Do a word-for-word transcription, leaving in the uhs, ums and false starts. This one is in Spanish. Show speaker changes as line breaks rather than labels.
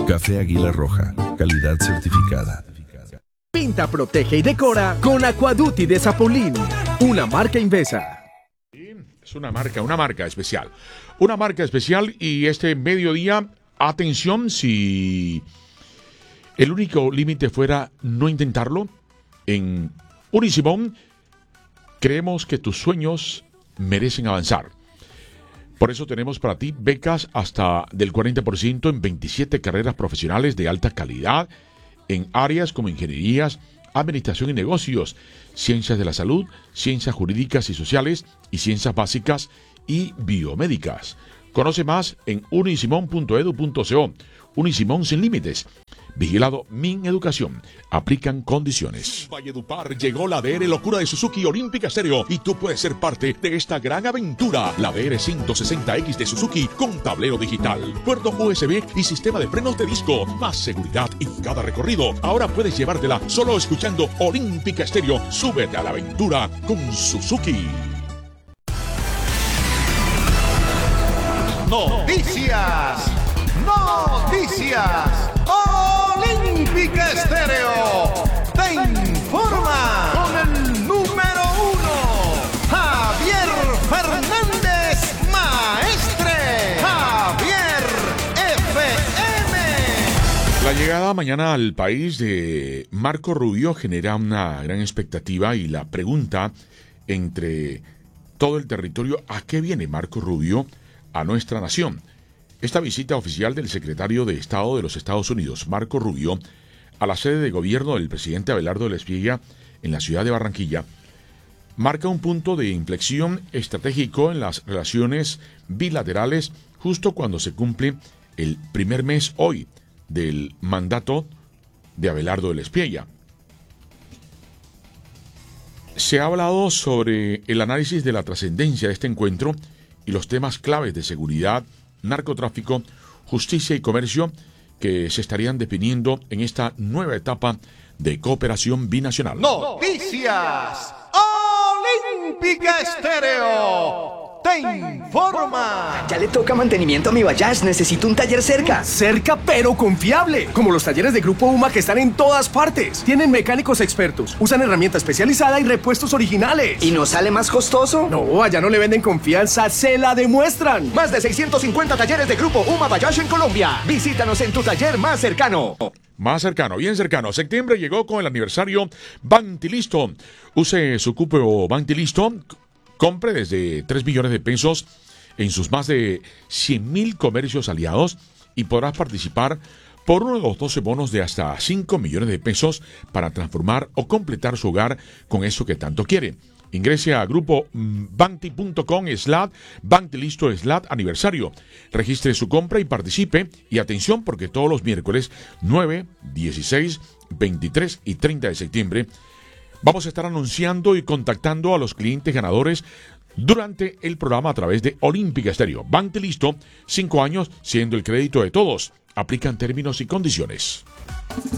Café Águila Roja, calidad certificada.
Pinta, protege y decora con Aquaduty de Zapolín, una marca Invesa.
Es una marca, una marca especial. Una marca especial y este mediodía, atención, si el único límite fuera no intentarlo, en Unisimón creemos que tus sueños merecen avanzar. Por eso tenemos para ti becas hasta del cuarenta por ciento en veintisiete carreras profesionales de alta calidad en áreas como ingenierías, administración y negocios, ciencias de la salud, ciencias jurídicas y sociales y ciencias básicas y biomédicas. Conoce más en unisimón punto edu punto co. Unisimón sin límites. Vigilado Mineducación. Aplican condiciones.
Valledupar llegó la V R Locura de Suzuki Olímpica Stereo y tú puedes ser parte de esta gran aventura. La V R ciento sesenta X de Suzuki con tablero digital, puerto U S B y sistema de frenos de disco. Más seguridad en cada recorrido. Ahora puedes llevártela solo escuchando Olímpica Stereo. Súbete a la aventura con Suzuki.
Noticias. Noticias. Olímpica Estéreo te informa con el número uno, Javier Fernández, maestre. Javier F M.
La llegada mañana al país de Marco Rubio genera una gran expectativa y la pregunta entre todo el territorio: ¿a qué viene Marco Rubio a nuestra nación? Esta visita oficial del secretario de Estado de los Estados Unidos, Marco Rubio, a la sede de gobierno del presidente Abelardo de la Espriella en la ciudad de Barranquilla, marca un punto de inflexión estratégico en las relaciones bilaterales justo cuando se cumple el primer mes hoy del mandato de Abelardo de la Espriella. Se ha hablado sobre el análisis de la trascendencia de este encuentro y los temas claves de seguridad, narcotráfico, justicia y comercio que se estarían definiendo en esta nueva etapa de cooperación binacional.
Noticias. Olímpica Estéreo te informa.
Ya le toca mantenimiento a mi Bayash. Necesito un taller cerca.
Cerca pero confiable, como los talleres de Grupo UMA que están en todas partes. Tienen mecánicos expertos, usan herramienta especializada y repuestos originales.
¿Y no sale más costoso?
No, allá no le venden confianza, se la demuestran.
Más de seiscientos cincuenta talleres de Grupo UMA Bayash en Colombia. Visítanos en tu taller más cercano.
Más cercano, bien cercano. Septiembre llegó con el aniversario Bantilisto. Use su cupo Bantilisto. Compre desde tres millones de pesos en sus más de cien mil comercios aliados y podrás participar por uno de los doce bonos de hasta cinco millones de pesos para transformar o completar su hogar con eso que tanto quiere. Ingrese a grupo banti punto com slash Bantilisto slash aniversario. Registre su compra y participe. Y atención, porque todos los miércoles nueve, dieciséis, veintitrés y treinta de septiembre vamos a estar anunciando y contactando a los clientes ganadores durante el programa a través de Olímpica Estéreo. Bantilisto, cinco años siendo el crédito de todos. Aplican términos y condiciones.